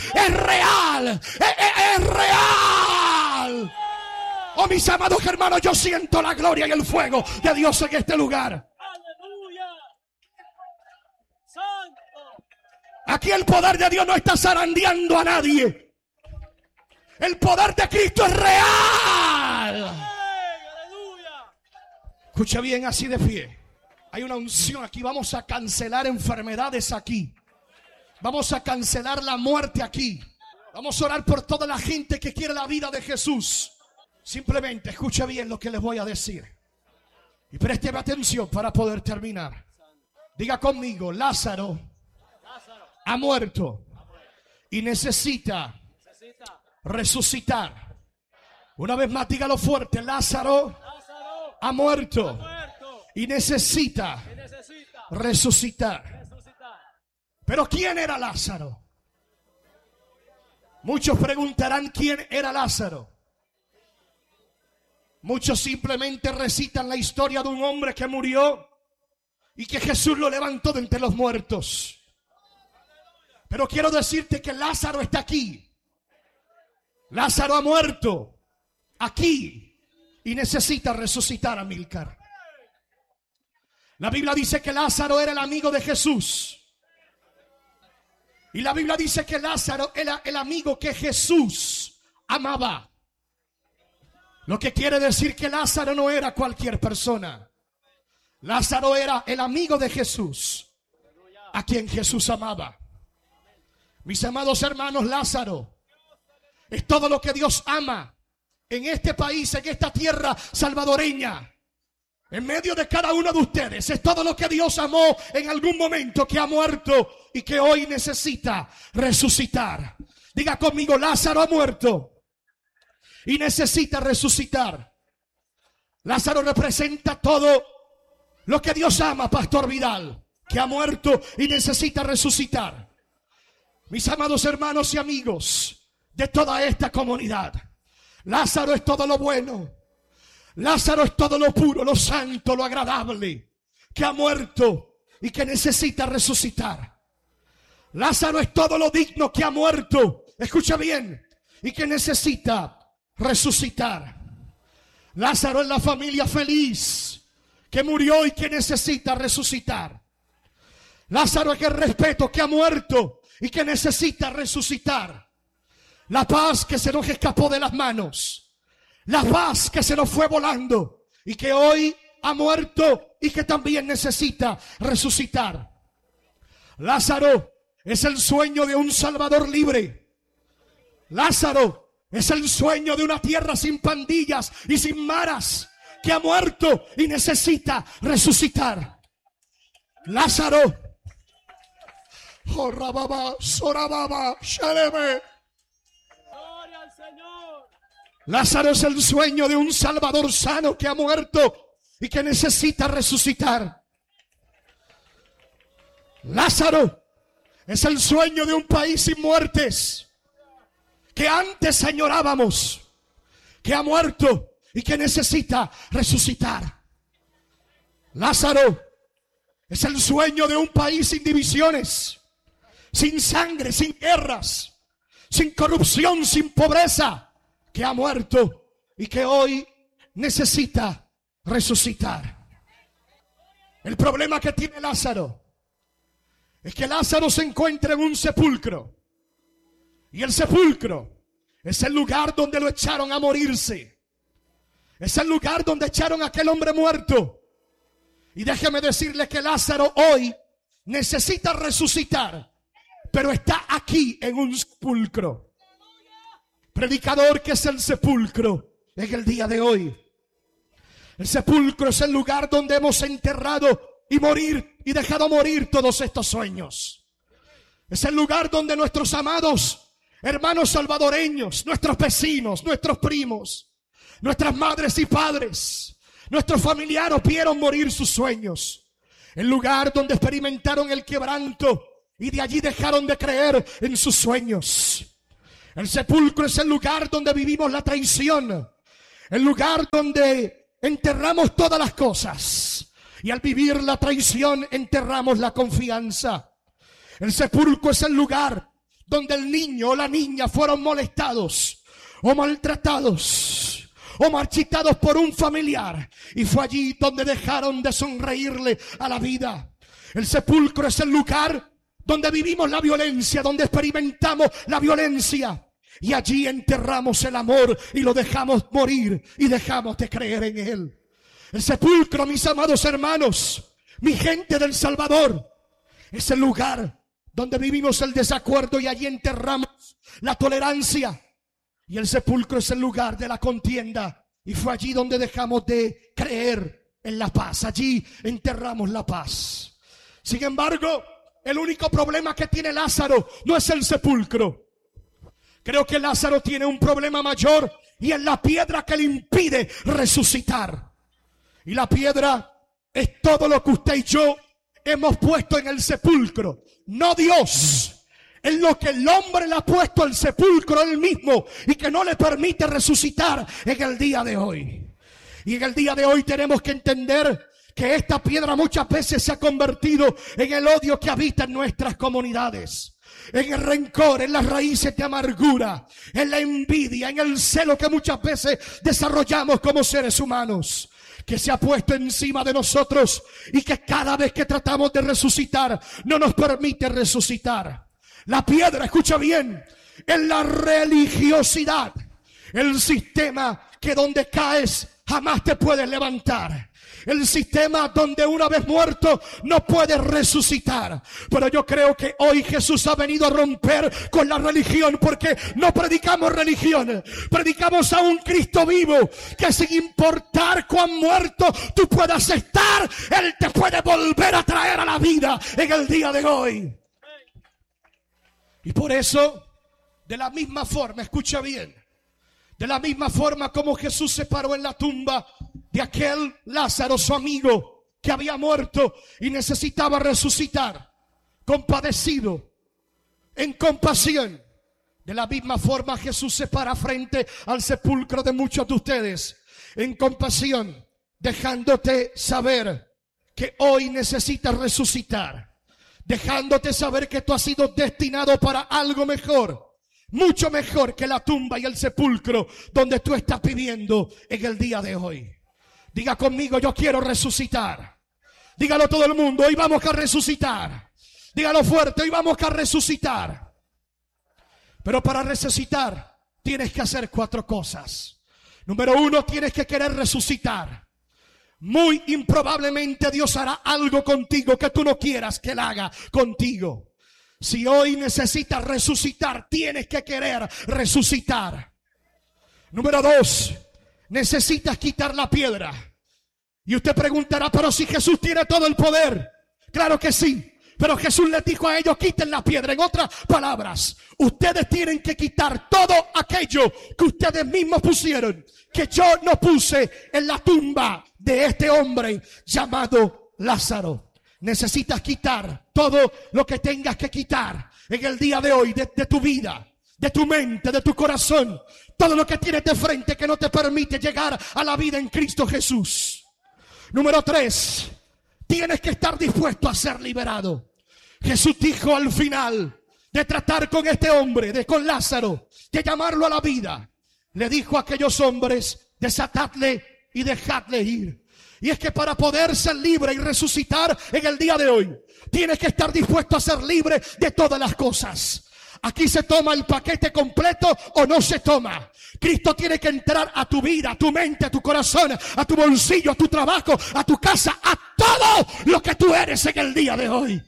es real. Es real. Oh, mis amados hermanos, yo siento la gloria y el fuego de Dios en este lugar. Aquí el poder de Dios no está zarandeando a nadie. El poder de Cristo es real. Escucha bien, así de pie. Hay una unción aquí. Vamos a cancelar enfermedades aquí. Vamos a cancelar la muerte aquí. Vamos a orar por toda la gente que quiere la vida de Jesús. Simplemente escucha bien lo que les voy a decir. Y présteme atención para poder terminar. Diga conmigo, Lázaro ha muerto y necesita resucitar. Una vez más, dígalo fuerte. Lázaro ha muerto y necesita resucitar. Pero ¿quién era Lázaro? Muchos preguntarán quién era Lázaro. Muchos simplemente recitan la historia de un hombre que murió y que Jesús lo levantó de entre los muertos. Pero quiero decirte que Lázaro está aquí. Lázaro ha muerto aquí y necesita resucitar, Amílcar. La Biblia dice que Lázaro era el amigo de Jesús. Y la Biblia dice que Lázaro era el amigo que Jesús amaba. Lo que quiere decir que Lázaro no era cualquier persona. Lázaro era el amigo de Jesús, a quien Jesús amaba. Mis amados hermanos, Lázaro es todo lo que Dios ama en este país, en esta tierra salvadoreña. En medio de cada uno de ustedes es todo lo que Dios amó en algún momento, que ha muerto y que hoy necesita resucitar. Diga conmigo, Lázaro ha muerto y necesita resucitar. Lázaro representa todo lo que Dios ama, Pastor Vidal, que ha muerto y necesita resucitar. Mis amados hermanos y amigos de toda esta comunidad, Lázaro es todo lo bueno. Lázaro es todo lo puro, lo santo, lo agradable, que ha muerto y que necesita resucitar. Lázaro es todo lo digno, que ha muerto, escucha bien, y que necesita resucitar. Lázaro es la familia feliz, que murió y que necesita resucitar. Lázaro es el respeto, que ha muerto y que necesita resucitar. La paz que se nos escapó de las manos. La paz que se nos fue volando y que hoy ha muerto y que también necesita resucitar. Lázaro es el sueño de un Salvador libre. Lázaro es el sueño de una tierra sin pandillas y sin maras, que ha muerto y necesita resucitar. Lázaro, oh, rababa, sorababa, shaleme. Lázaro es el sueño de un Salvador sano que ha muerto y que necesita resucitar. Lázaro es el sueño de un país sin muertes, que antes añorábamos, que ha muerto y que necesita resucitar. Lázaro es el sueño de un país sin divisiones, sin sangre, sin guerras, sin corrupción, sin pobreza, que ha muerto y que hoy necesita resucitar. El problema que tiene Lázaro es que Lázaro se encuentra en un sepulcro. Y el sepulcro es el lugar donde lo echaron a morirse. Es el lugar donde echaron a aquel hombre muerto. Y déjeme decirle que Lázaro hoy necesita resucitar, pero está aquí en un sepulcro. Predicador, ¿qué es el sepulcro en el día de hoy? El sepulcro es el lugar donde hemos enterrado y morir y dejado morir todos estos sueños. Es el lugar donde nuestros amados hermanos salvadoreños, nuestros vecinos, nuestros primos, nuestras madres y padres, nuestros familiares vieron morir sus sueños. El lugar donde experimentaron el quebranto y de allí dejaron de creer en sus sueños. El sepulcro es el lugar donde vivimos la traición, el lugar donde enterramos todas las cosas y al vivir la traición enterramos la confianza. El sepulcro es el lugar donde el niño o la niña fueron molestados o maltratados o marchitados por un familiar, y fue allí donde dejaron de sonreírle a la vida. El sepulcro es el lugar donde vivimos la violencia, donde experimentamos la violencia, y allí enterramos el amor y lo dejamos morir y dejamos de creer en él. El sepulcro, mis amados hermanos, mi gente del Salvador, es el lugar donde vivimos el desacuerdo y allí enterramos la tolerancia. Y el sepulcro es el lugar de la contienda, y fue allí donde dejamos de creer en la paz. Allí enterramos la paz. Sin embargo, el único problema que tiene Lázaro no es el sepulcro. Creo que Lázaro tiene un problema mayor, y es la piedra que le impide resucitar. Y la piedra es todo lo que usted y yo hemos puesto en el sepulcro, no Dios. Es lo que el hombre le ha puesto al sepulcro él mismo y que no le permite resucitar en el día de hoy. Y en el día de hoy tenemos que entender que esta piedra muchas veces se ha convertido en el odio que habita en nuestras comunidades, en el rencor, en las raíces de amargura, en la envidia, en el celo que muchas veces desarrollamos como seres humanos, que se ha puesto encima de nosotros y que cada vez que tratamos de resucitar no nos permite resucitar. La piedra, escucha bien, es la religiosidad, el sistema que donde caes jamás te puedes levantar. El sistema donde una vez muerto no puedes resucitar. Pero yo creo que hoy Jesús ha venido a romper con la religión, porque no predicamos religión, predicamos a un Cristo vivo, que sin importar cuán muerto tú puedas estar, Él te puede volver a traer a la vida en el día de hoy. Y por eso, de la misma forma, escucha bien, de la misma forma como Jesús se paró en la tumba de aquel Lázaro, su amigo, que había muerto y necesitaba resucitar, compadecido, en compasión, de la misma forma Jesús se para frente al sepulcro de muchos de ustedes, en compasión, dejándote saber que hoy necesitas resucitar, dejándote saber que tú has sido destinado para algo mejor, mucho mejor que la tumba y el sepulcro donde tú estás viviendo en el día de hoy. Diga conmigo: yo quiero resucitar. Dígalo todo el mundo: hoy vamos a resucitar. Dígalo fuerte: hoy vamos a resucitar. Pero para resucitar tienes que hacer 4 cosas. Número 1, tienes que querer resucitar. Muy improbablemente Dios hará algo contigo que tú no quieras que Él haga contigo. Si hoy necesitas resucitar, tienes que querer resucitar. Número 2, necesitas quitar la piedra. Y usted preguntará: pero si Jesús tiene todo el poder. Claro que sí. Pero Jesús les dijo a ellos: quiten la piedra. En otras palabras, ustedes tienen que quitar todo aquello que ustedes mismos pusieron, que yo no puse en la tumba de este hombre llamado Lázaro. Necesitas quitar todo lo que tengas que quitar en el día de hoy, de tu vida, de tu mente, de tu corazón. Todo lo que tienes de frente que no te permite llegar a la vida en Cristo Jesús. Número 3, tienes que estar dispuesto a ser liberado. Jesús dijo al final de tratar con este hombre, con Lázaro, de llamarlo a la vida, le dijo a aquellos hombres: desatadle y dejadle ir. Y es que para poder ser libre y resucitar en el día de hoy, tienes que estar dispuesto a ser libre de todas las cosas. Aquí se toma el paquete completo o no se toma. Cristo tiene que entrar a tu vida, a tu mente, a tu corazón, a tu bolsillo, a tu trabajo, a tu casa, a todo lo que tú eres en el día de hoy.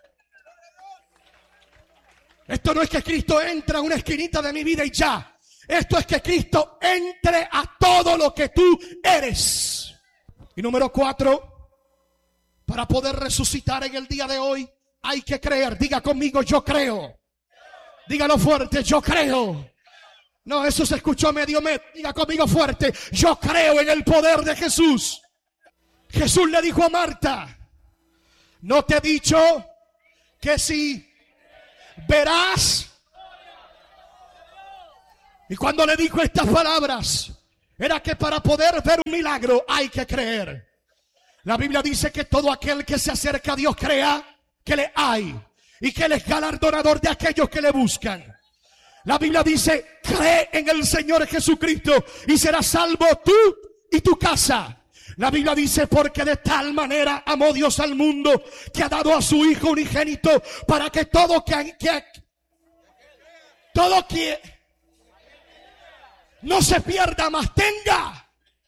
Esto no es que Cristo entra a una esquinita de mi vida y ya. Esto es que Cristo entre a todo lo que tú eres. Y número 4, para poder resucitar en el día de hoy, hay que creer. Diga conmigo: yo creo. Dígalo fuerte: yo creo. No, eso se escuchó medio. Diga conmigo fuerte: yo creo en el poder de Jesús. Jesús le dijo a Marta: ¿no te he dicho que si verás? Y cuando le dijo estas palabras, era que para poder ver un milagro hay que creer. La Biblia dice que todo aquel que se acerca a Dios crea que le hay y que Él es galardonador de aquellos que le buscan. La Biblia dice, cree en el Señor Jesucristo y serás salvo tú y tu casa. La Biblia dice, porque de tal manera amó Dios al mundo que ha dado a su Hijo unigénito para que todo que no se pierda, mas tenga.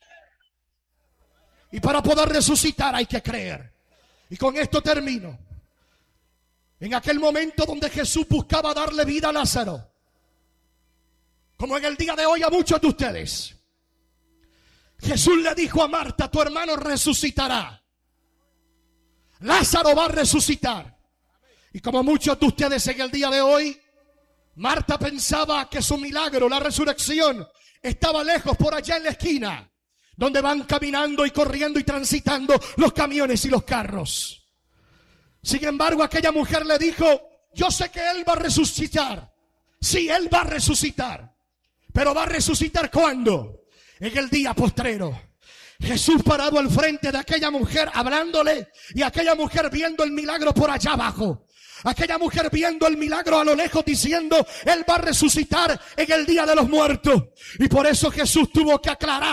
Y para poder resucitar hay que creer. Y con esto termino. En aquel momento donde Jesús buscaba darle vida a Lázaro, como en el día de hoy a muchos de ustedes, Jesús le dijo a Marta, tu hermano resucitará. Lázaro va a resucitar. Y como muchos de ustedes en el día de hoy, Marta pensaba que su milagro, la resurrección, estaba lejos por allá en la esquina, donde van caminando y corriendo y transitando los camiones y los carros. Sin embargo, aquella mujer le dijo, yo sé que Él va a resucitar. Sí, Él va a resucitar. Pero va a resucitar ¿cuándo? En el día postrero. Jesús parado al frente de aquella mujer hablándole, y aquella mujer viendo el milagro por allá abajo. Aquella mujer viendo el milagro a lo lejos diciendo, Él va a resucitar en el día de los muertos. Y por eso Jesús tuvo que aclarar